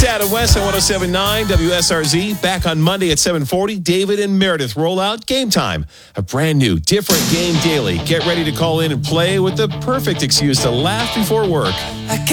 It's Adam West on 107.9 WSRZ. Back on Monday at 7:40. David and Meredith roll out Game Time, a brand new, different game daily. Get ready to call in and play with the perfect excuse to laugh before work.